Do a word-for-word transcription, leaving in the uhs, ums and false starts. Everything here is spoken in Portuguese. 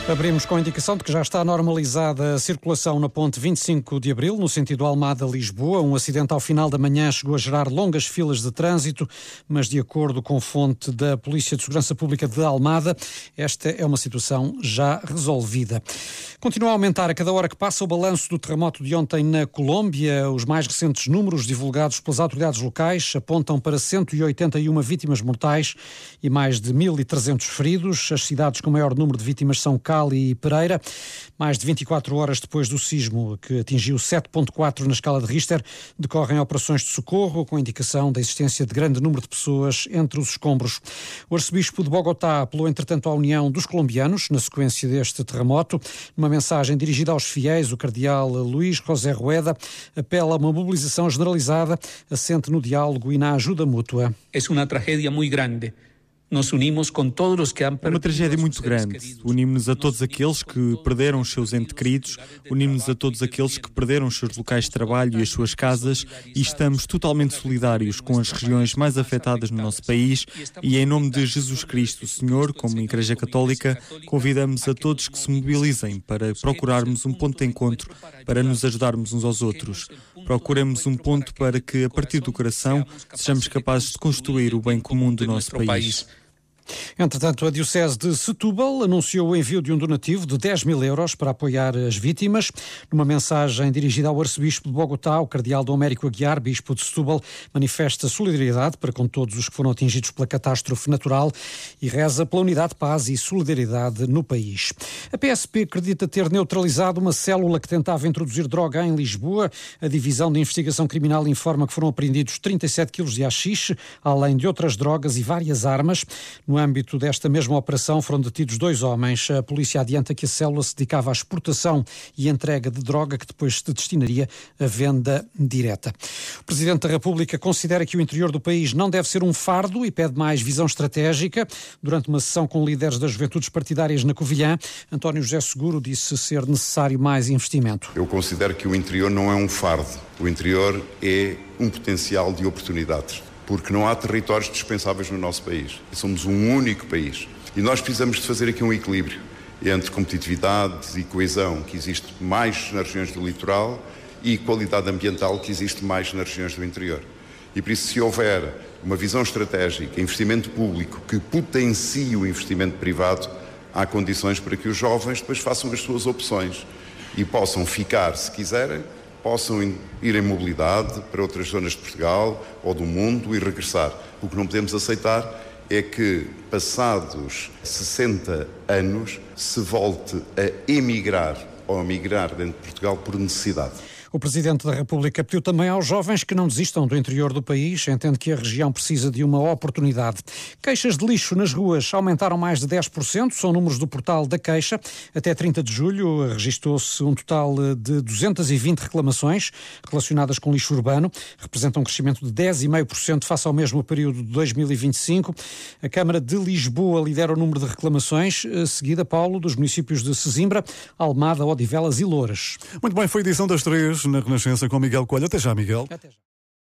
Abrimos com a indicação de que já está normalizada a circulação na ponte vinte e cinco de abril, no sentido Almada-Lisboa. Um acidente ao final da manhã chegou a gerar longas filas de trânsito, mas de acordo com fonte da Polícia de Segurança Pública de Almada, esta é uma situação já resolvida. Continua a aumentar a cada hora que passa o balanço do terremoto de ontem na Colômbia. Os mais recentes números divulgados pelas autoridades locais apontam para cento e oitenta e uma vítimas mortais e mais de mil e trezentos feridos. As cidades com maior número de vítimas são Cali e Pereira. Mais de vinte e quatro horas depois do sismo, que atingiu sete vírgula quatro na escala de Richter, decorrem operações de socorro com a indicação da existência de grande número de pessoas entre os escombros. O arcebispo de Bogotá apelou, entretanto, à união dos colombianos na sequência deste terremoto. Numa mensagem dirigida aos fiéis, o cardeal Luís José Rueda apela a uma mobilização generalizada, assente no diálogo e na ajuda mútua. É uma tragédia muito grande. Nos unimos com todos os que han É uma tragédia muito grande. Unimos-nos a todos aqueles que perderam os seus entes queridos, unimos-nos a todos aqueles que perderam os seus locais de trabalho e as suas casas e estamos totalmente solidários com as regiões mais afetadas no nosso país e, em nome de Jesus Cristo, Senhor, como Igreja Católica, convidamos a todos que se mobilizem para procurarmos um ponto de encontro, para nos ajudarmos uns aos outros. Procuremos um ponto para que, a partir do coração, sejamos capazes de construir o bem comum do nosso país. Entretanto, a Diocese de Setúbal anunciou o envio de um donativo de dez mil euros para apoiar as vítimas. Numa mensagem dirigida ao arcebispo de Bogotá, o cardeal Dom Américo Aguiar, bispo de Setúbal, manifesta solidariedade para com todos os que foram atingidos pela catástrofe natural e reza pela unidade, paz e solidariedade no país. A P S P acredita ter neutralizado uma célula que tentava introduzir droga em Lisboa. A Divisão de Investigação Criminal informa que foram apreendidos trinta e sete quilos de haxixe, além de outras drogas e várias armas. No âmbito desta mesma operação foram detidos dois homens. A polícia adianta que a célula se dedicava à exportação e entrega de droga que depois se destinaria à venda direta. O Presidente da República considera que o interior do país não deve ser um fardo e pede mais visão estratégica. Durante uma sessão com líderes das juventudes partidárias na Covilhã, António José Seguro disse ser necessário mais investimento. Eu considero que o interior não é um fardo. O interior é um potencial de oportunidades, porque não há territórios dispensáveis no nosso país. Somos um único país. E nós precisamos de fazer aqui um equilíbrio entre competitividade e coesão, que existe mais nas regiões do litoral, e qualidade ambiental, que existe mais nas regiões do interior. E por isso, se houver uma visão estratégica, investimento público, que potencie o investimento privado, há condições para que os jovens depois façam as suas opções e possam ficar, se quiserem, possam ir em mobilidade para outras zonas de Portugal ou do mundo e regressar. O que não podemos aceitar é que, passados sessenta anos, se volte a emigrar ou a migrar dentro de Portugal por necessidade. O Presidente da República pediu também aos jovens que não desistam do interior do país. Entende que a região precisa de uma oportunidade. Queixas de lixo nas ruas aumentaram mais de dez por cento, são números do portal da Queixa. Até trinta de julho registou-se um total de duzentas e vinte reclamações relacionadas com lixo urbano. Representa um crescimento de dez vírgula cinco por cento face ao mesmo período de dois mil e vinte e cinco. A Câmara de Lisboa lidera o número de reclamações, seguida, Paulo, dos municípios de Sesimbra, Almada, Odivelas e Louras. Muito bem, foi a edição das três na Renascença com Miguel Coelho. Até já, Miguel. Até já.